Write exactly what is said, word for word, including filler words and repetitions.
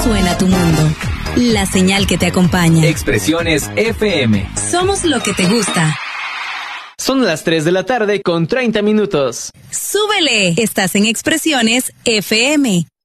suena tu mundo. La señal que te acompaña. Expresiones F M. Somos lo que te gusta. Son las tres de la tarde con treinta minutos. ¡Súbele! Estás en Expresiones F M.